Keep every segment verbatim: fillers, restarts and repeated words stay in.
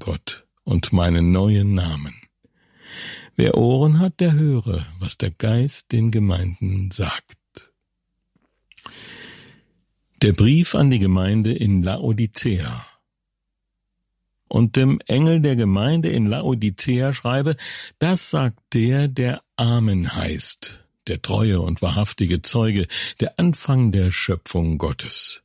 Gott, und meinen neuen Namen. Wer Ohren hat, der höre, was der Geist den Gemeinden sagt. Der Brief an die Gemeinde in Laodicea. Und dem Engel der Gemeinde in Laodicea schreibe, das sagt der, der Amen heißt, der treue und wahrhaftige Zeuge, der Anfang der Schöpfung Gottes.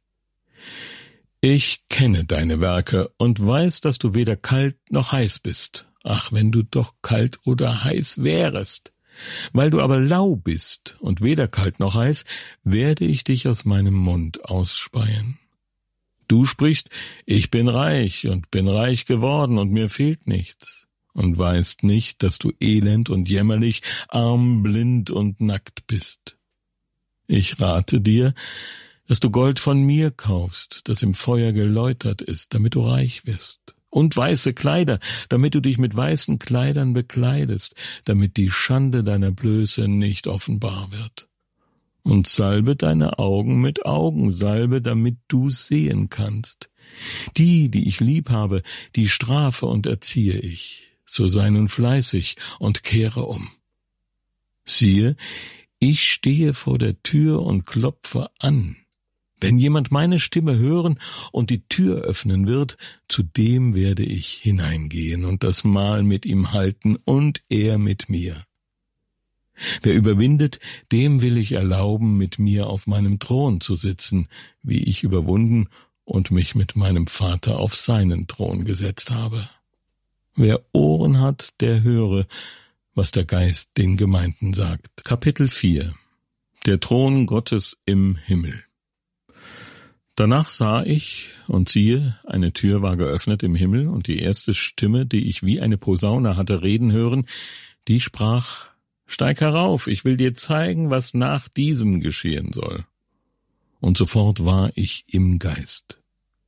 Ich kenne deine Werke und weiß, dass du weder kalt noch heiß bist. Ach, wenn du doch kalt oder heiß wärest. Weil du aber lau bist und weder kalt noch heiß, werde ich dich aus meinem Mund ausspeien. Du sprichst, ich bin reich und bin reich geworden und mir fehlt nichts, und weißt nicht, dass du elend und jämmerlich, arm, blind und nackt bist. Ich rate dir, dass du Gold von mir kaufst, das im Feuer geläutert ist, damit du reich wirst. Und weiße Kleider, damit du dich mit weißen Kleidern bekleidest, damit die Schande deiner Blöße nicht offenbar wird. Und salbe deine Augen mit Augensalbe, damit du sehen kannst. Die, die ich lieb habe, die strafe und erziehe ich. So sei nun fleißig und kehre um. Siehe, ich stehe vor der Tür und klopfe an. Wenn jemand meine Stimme hören und die Tür öffnen wird, zu dem werde ich hineingehen und das Mahl mit ihm halten und er mit mir. Wer überwindet, dem will ich erlauben, mit mir auf meinem Thron zu sitzen, wie ich überwunden und mich mit meinem Vater auf seinen Thron gesetzt habe. Wer Ohren hat, der höre, was der Geist den Gemeinden sagt. Kapitel vier. Der Thron Gottes im Himmel. Danach sah ich, und siehe, eine Tür war geöffnet im Himmel, und die erste Stimme, die ich wie eine Posaune hatte reden hören, die sprach, »Steig herauf, ich will dir zeigen, was nach diesem geschehen soll.« Und sofort war ich im Geist.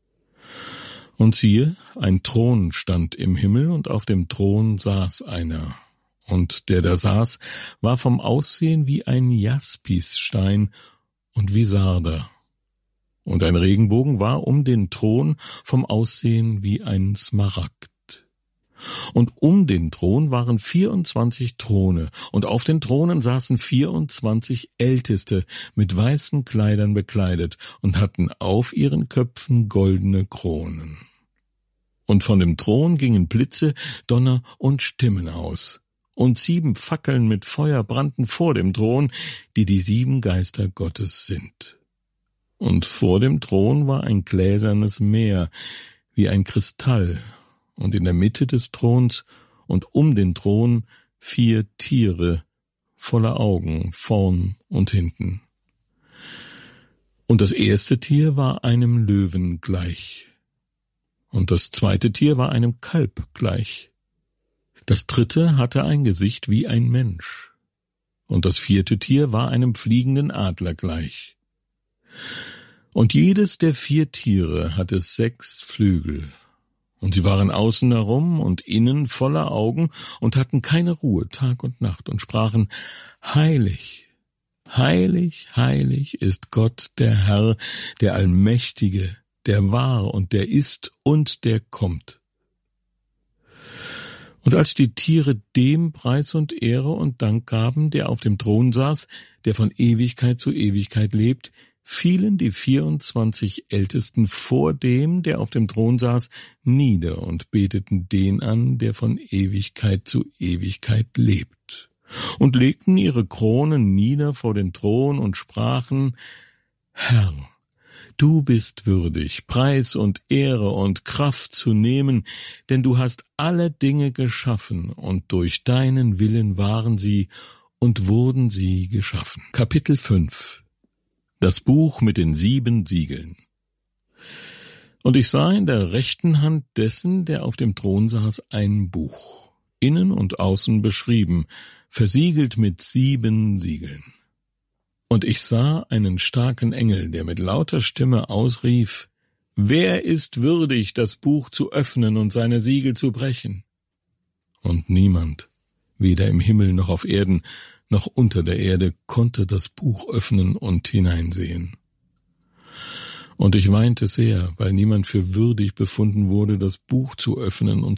Und siehe, ein Thron stand im Himmel, und auf dem Thron saß einer. Und der da saß, war vom Aussehen wie ein Jaspisstein und wie Sarder. Und ein Regenbogen war um den Thron vom Aussehen wie ein Smaragd. Und um den Thron waren vierundzwanzig Throne, und auf den Thronen saßen vierundzwanzig Älteste mit weißen Kleidern bekleidet und hatten auf ihren Köpfen goldene Kronen. Und von dem Thron gingen Blitze, Donner und Stimmen aus. Und sieben Fackeln mit Feuer brannten vor dem Thron, die die sieben Geister Gottes sind. Und vor dem Thron war ein gläsernes Meer, wie ein Kristall, und in der Mitte des Throns und um den Thron vier Tiere voller Augen, vorn und hinten. Und das erste Tier war einem Löwen gleich, und das zweite Tier war einem Kalb gleich. Das dritte hatte ein Gesicht wie ein Mensch, und das vierte Tier war einem fliegenden Adler gleich. Und jedes der vier Tiere hatte sechs Flügel, und sie waren außen herum und innen voller Augen und hatten keine Ruhe Tag und Nacht und sprachen, Heilig, heilig, heilig ist Gott der Herr, der Allmächtige, der war und der ist und der kommt. Und als die Tiere dem Preis und Ehre und Dank gaben, der auf dem Thron saß, der von Ewigkeit zu Ewigkeit lebt, fielen die vierundzwanzig Ältesten vor dem, der auf dem Thron saß, nieder und beteten den an, der von Ewigkeit zu Ewigkeit lebt, und legten ihre Kronen nieder vor den Thron und sprachen, Herr, du bist würdig, Preis und Ehre und Kraft zu nehmen, denn du hast alle Dinge geschaffen, und durch deinen Willen waren sie und wurden sie geschaffen. Kapitel fünf. Das Buch mit den sieben Siegeln. Und ich sah in der rechten Hand dessen, der auf dem Thron saß, ein Buch, innen und außen beschrieben, versiegelt mit sieben Siegeln. Und ich sah einen starken Engel, der mit lauter Stimme ausrief, Wer ist würdig, das Buch zu öffnen und seine Siegel zu brechen? Und niemand, weder im Himmel noch auf Erden, noch unter der Erde, konnte das Buch öffnen und hineinsehen. Und ich weinte sehr, weil niemand für würdig befunden wurde, das Buch zu öffnen und